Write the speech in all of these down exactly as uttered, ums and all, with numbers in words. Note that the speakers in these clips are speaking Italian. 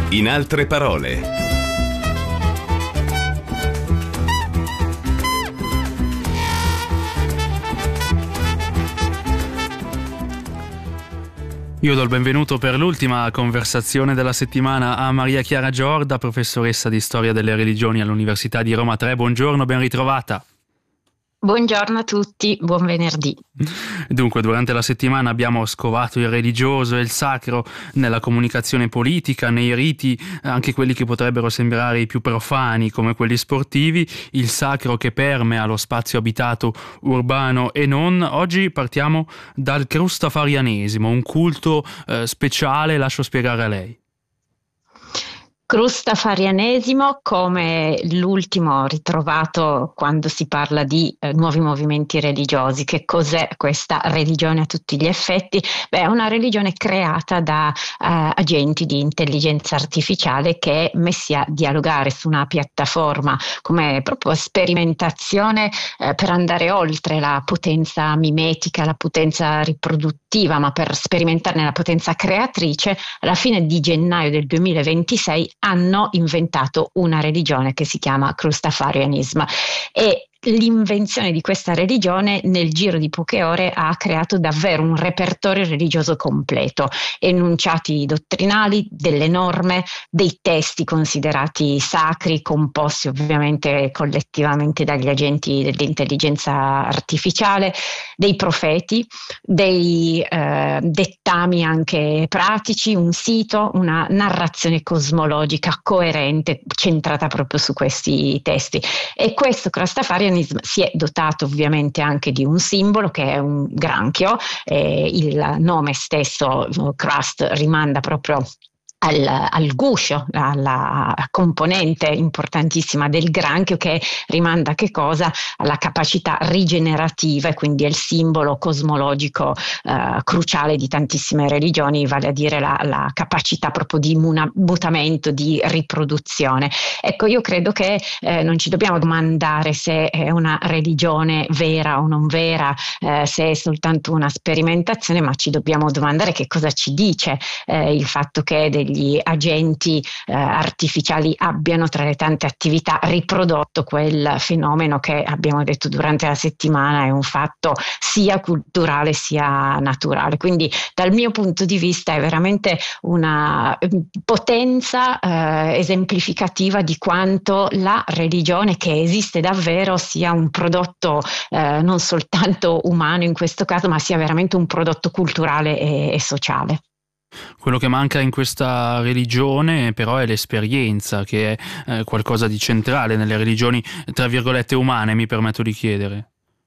In altre parole. Io do il benvenuto per l'ultima conversazione della settimana a Maria Chiara Giorda, professoressa di storia delle religioni all'Università di Roma tre. Buongiorno, ben ritrovata. Buongiorno a tutti, buon venerdì. Dunque, durante la settimana abbiamo scovato il religioso e il sacro nella comunicazione politica, nei riti, anche quelli che potrebbero sembrare i più profani come quelli sportivi, il sacro che permea lo spazio abitato urbano e non. Oggi partiamo dal crustafarianesimo, un culto eh, speciale, lascio spiegare a lei. Crustafarianesimo come l'ultimo ritrovato quando si parla di eh, nuovi movimenti religiosi. Che cos'è questa religione a tutti gli effetti? Beh, è una religione creata da eh, agenti di intelligenza artificiale che messi a dialogare su una piattaforma come proprio sperimentazione eh, per andare oltre la potenza mimetica, la potenza riproduttiva, ma per sperimentarne la potenza creatrice. Alla fine di gennaio del duemilaventisei hanno inventato una religione che si chiama Crustafarianism, e l'invenzione di questa religione nel giro di poche ore ha creato davvero un repertorio religioso completo, enunciati dottrinali, delle norme, dei testi considerati sacri, composti ovviamente collettivamente dagli agenti dell'intelligenza artificiale, dei profeti, dei eh, dettami anche pratici, un sito, una narrazione cosmologica coerente centrata proprio su questi testi. E questo Crustafarianism si è dotato ovviamente anche di un simbolo che è un granchio. Eh, il nome stesso, crust, rimanda proprio Al, al guscio, alla componente importantissima del granchio, che rimanda che cosa? Alla capacità rigenerativa, e quindi è il simbolo cosmologico eh, cruciale di tantissime religioni, vale a dire la, la capacità proprio di muna, mutamento, di riproduzione. Ecco, io credo che eh, non ci dobbiamo domandare se è una religione vera o non vera, eh, se è soltanto una sperimentazione, ma ci dobbiamo domandare che cosa ci dice eh, il fatto che degli gli agenti eh, artificiali abbiano tra le tante attività riprodotto quel fenomeno che abbiamo detto durante la settimana è un fatto sia culturale sia naturale. Quindi dal mio punto di vista è veramente una potenza eh, esemplificativa di quanto la religione, che esiste davvero, sia un prodotto eh, non soltanto umano in questo caso, ma sia veramente un prodotto culturale e, e sociale. Quello che manca in questa religione però è l'esperienza, che è eh, qualcosa di centrale nelle religioni tra virgolette umane, mi permetto di chiedere.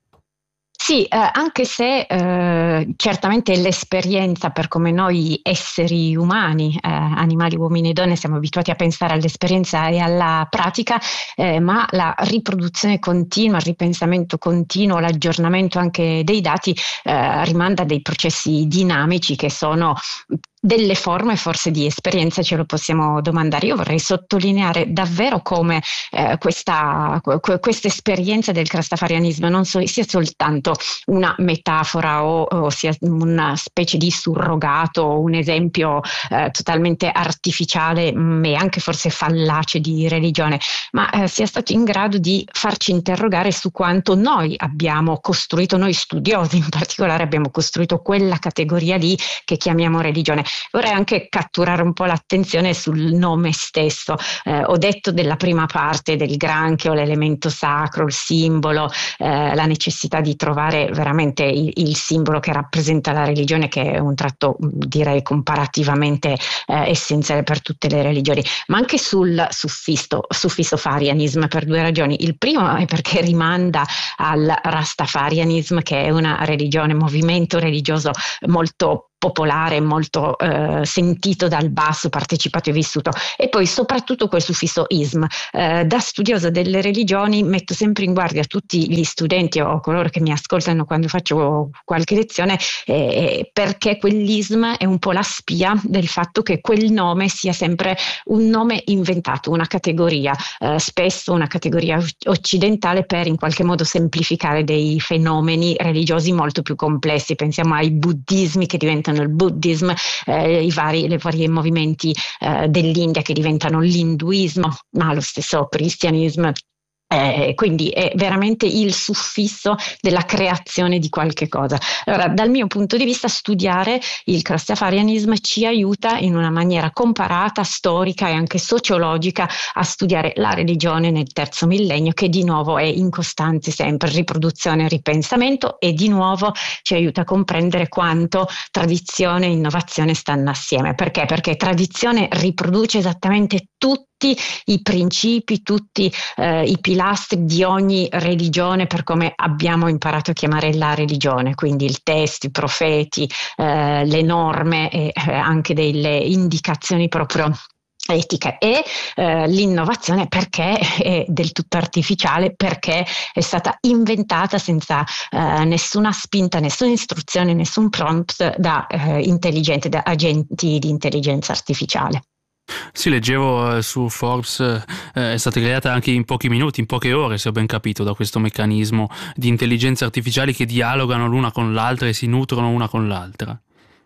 Sì, eh, anche se eh, certamente l'esperienza, per come noi esseri umani, eh, animali, uomini e donne, siamo abituati a pensare all'esperienza e alla pratica, eh, ma la riproduzione continua, il ripensamento continuo, l'aggiornamento anche dei dati eh, rimanda a dei processi dinamici che sono delle forme forse di esperienza, ce lo possiamo domandare. Io vorrei sottolineare davvero come eh, questa questa esperienza del crustafarianismo non so, sia soltanto una metafora o, o sia una specie di surrogato, un esempio eh, totalmente artificiale mh, e anche forse fallace di religione, ma eh, sia stato in grado di farci interrogare su quanto noi abbiamo costruito, noi studiosi in particolare abbiamo costruito quella categoria lì che chiamiamo religione. Vorrei anche catturare un po' l'attenzione sul nome stesso. Eh, ho detto della prima parte del granchio, l'elemento sacro, il simbolo, eh, la necessità di trovare veramente il, il simbolo che rappresenta la religione, che è un tratto direi comparativamente eh, essenziale per tutte le religioni, ma anche sul suffisso, suffissofarianism, per due ragioni. Il primo è perché rimanda al Rastafarianism, che è una religione, movimento religioso molto popolare, molto eh, sentito dal basso, partecipato e vissuto, e poi soprattutto quel suffisso ism. Eh, da studiosa delle religioni metto sempre in guardia tutti gli studenti o coloro che mi ascoltano quando faccio qualche lezione eh, perché quell'ism è un po' la spia del fatto che quel nome sia sempre un nome inventato, una categoria, eh, spesso una categoria occidentale per in qualche modo semplificare dei fenomeni religiosi molto più complessi. Pensiamo ai buddismi che diventano diventano il buddismo, eh, i vari, le varie movimenti eh, dell'India che diventano l'induismo, ma lo stesso cristianesimo. Eh, quindi è veramente il suffisso della creazione di qualche cosa. Allora, dal mio punto di vista, studiare il Rastafarianismo ci aiuta in una maniera comparata, storica e anche sociologica a studiare la religione nel terzo millennio, che di nuovo è in costante sempre riproduzione e ripensamento, e di nuovo ci aiuta a comprendere quanto tradizione e innovazione stanno assieme. Perché? Perché tradizione riproduce esattamente tutti i principi, tutti eh, i pilastri di ogni religione, per come abbiamo imparato a chiamare la religione, quindi il testo, i profeti, eh, le norme e eh, anche delle indicazioni proprio etiche. E eh, l'innovazione perché è del tutto artificiale, perché è stata inventata senza eh, nessuna spinta, nessuna istruzione, nessun prompt da eh, intelligente, da agenti di intelligenza artificiale. Sì, leggevo eh, su Forbes, eh, è stata creata anche in pochi minuti, in poche ore, se ho ben capito, da questo meccanismo di intelligenze artificiali che dialogano l'una con l'altra e si nutrono una con l'altra.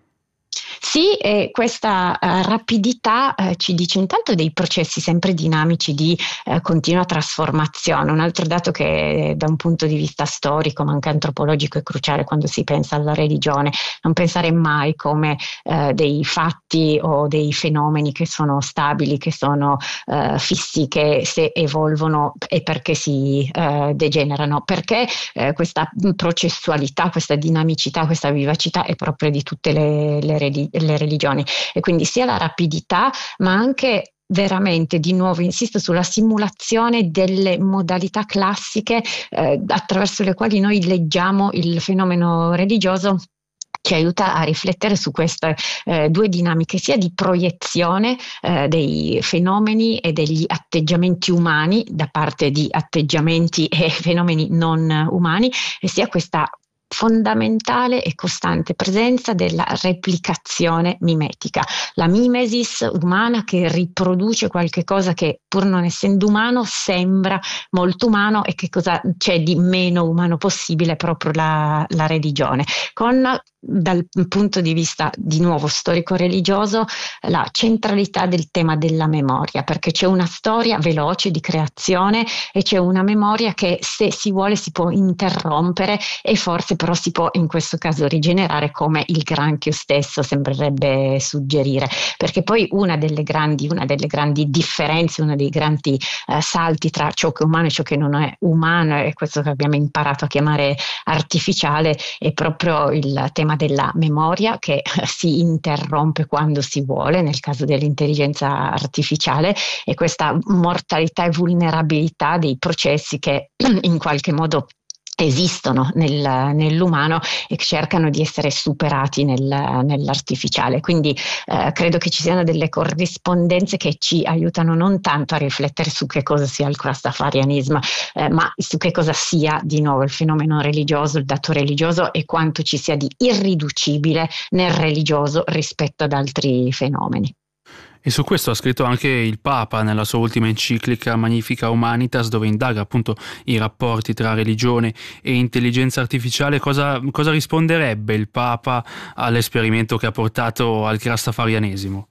Sì, e questa uh, rapidità uh, ci dice intanto dei processi sempre dinamici di uh, continua trasformazione. Un altro dato che da un punto di vista storico, ma anche antropologico, è cruciale quando si pensa alla religione: non pensare mai come uh, dei fatti o dei fenomeni che sono stabili, che sono uh, fissi, che se evolvono e perché si uh, degenerano, perché uh, questa processualità, questa dinamicità, questa vivacità è proprio di tutte le, le religioni. le religioni e quindi sia la rapidità, ma anche veramente, di nuovo insisto sulla simulazione delle modalità classiche eh, attraverso le quali noi leggiamo il fenomeno religioso, ci aiuta a riflettere su queste eh, due dinamiche, sia di proiezione eh, dei fenomeni e degli atteggiamenti umani da parte di atteggiamenti e fenomeni non umani, e sia questa fondamentale e costante presenza della replicazione mimetica, la mimesis umana che riproduce qualche cosa che, pur non essendo umano, sembra molto umano. E che cosa c'è di meno umano possibile? Proprio la, la religione, con, dal punto di vista di nuovo storico-religioso, la centralità del tema della memoria, perché c'è una storia veloce di creazione e c'è una memoria che, se si vuole, si può interrompere e forse però si può in questo caso rigenerare, come il granchio stesso sembrerebbe suggerire. Perché poi una delle grandi, una delle grandi differenze, uno dei grandi eh, salti tra ciò che è umano e ciò che non è umano, e questo che abbiamo imparato a chiamare artificiale, è proprio il tema della memoria, che si interrompe quando si vuole nel caso dell'intelligenza artificiale, e questa mortalità e vulnerabilità dei processi che in qualche modo esistono nel, nell'umano e che cercano di essere superati nel, nell'artificiale. Quindi eh, credo che ci siano delle corrispondenze che ci aiutano non tanto a riflettere su che cosa sia il Rastafarianismo, eh, ma su che cosa sia di nuovo il fenomeno religioso, il dato religioso, e quanto ci sia di irriducibile nel religioso rispetto ad altri fenomeni. E su questo ha scritto anche il Papa nella sua ultima enciclica Magnificat Humanitas, dove indaga appunto i rapporti tra religione e intelligenza artificiale. Cosa, cosa risponderebbe il Papa all'esperimento che ha portato al Rastafarianesimo?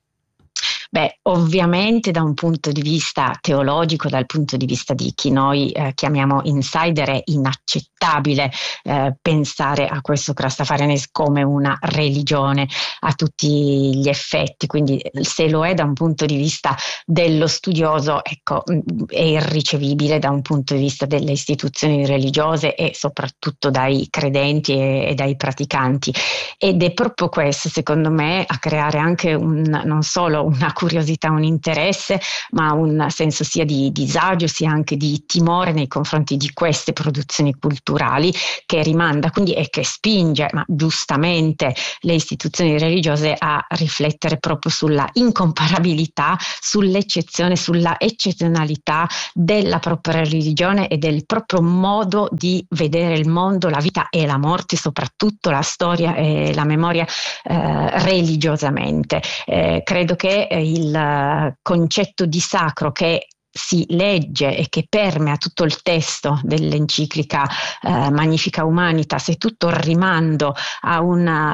Beh, ovviamente da un punto di vista teologico, dal punto di vista di chi noi eh, chiamiamo insider, è inaccettabile eh, pensare a questo Rastafarianesimo come una religione a tutti gli effetti. Quindi, se lo è da un punto di vista dello studioso, ecco, è irricevibile da un punto di vista delle istituzioni religiose e soprattutto dai credenti e, e dai praticanti. Ed è proprio questo, secondo me, a creare anche un, non solo una curiosità, un interesse, ma un senso sia di disagio sia anche di timore nei confronti di queste produzioni culturali, che rimanda quindi e che spinge, ma giustamente, le istituzioni religiose a riflettere proprio sulla incomparabilità, sull'eccezione, sulla eccezionalità della propria religione e del proprio modo di vedere il mondo, la vita e la morte, soprattutto la storia e la memoria eh, religiosamente. Eh, credo che eh, il concetto di sacro che si legge e che permea tutto il testo dell'enciclica eh, Magnificat Humanitas, e tutto il rimando a un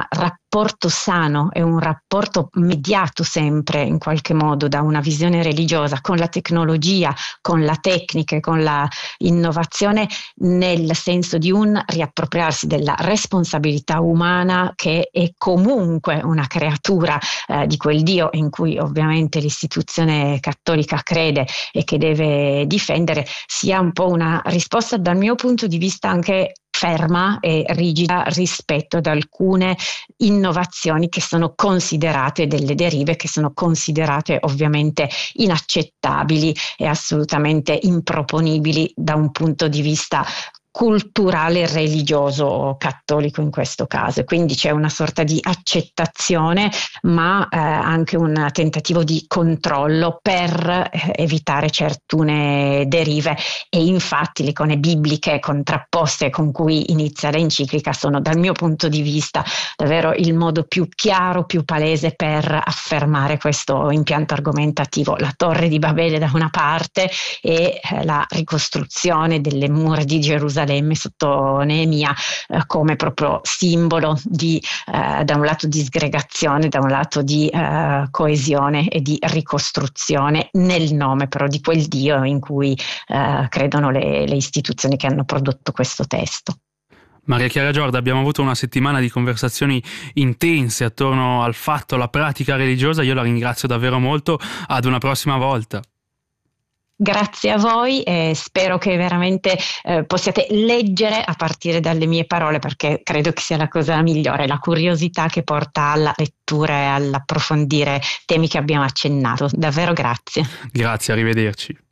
rapporto sano e un rapporto mediato sempre in qualche modo da una visione religiosa con la tecnologia, con la tecnica e con la innovazione, nel senso di un riappropriarsi della responsabilità umana che è comunque una creatura eh, di quel Dio in cui ovviamente l'istituzione cattolica crede e che deve difendere, sia un po' una risposta dal mio punto di vista anche ferma e rigida rispetto ad alcune innovazioni che sono considerate delle derive, che sono considerate ovviamente inaccettabili e assolutamente improponibili da un punto di vista culturale e religioso cattolico in questo caso. Quindi c'è una sorta di accettazione, ma eh, anche un tentativo di controllo per eh, evitare certune derive, e infatti le icone bibliche contrapposte con cui inizia l'enciclica sono, dal mio punto di vista, davvero il modo più chiaro, più palese per affermare questo impianto argomentativo. La Torre di Babele da una parte e eh, la ricostruzione delle mura di Gerusalemme sotto Neemia eh, come proprio simbolo di eh, da un lato di disgregazione, da un lato di eh, coesione e di ricostruzione, nel nome però di quel Dio in cui eh, credono le, le istituzioni che hanno prodotto questo testo. Maria Chiara Giorda, abbiamo avuto una settimana di conversazioni intense attorno al fatto, alla pratica religiosa. Io la ringrazio davvero molto, ad una prossima volta. Grazie a voi e spero che veramente eh, possiate leggere a partire dalle mie parole, perché credo che sia la cosa migliore, la curiosità che porta alla lettura e all'approfondire temi che abbiamo accennato. Davvero grazie. Grazie, arrivederci.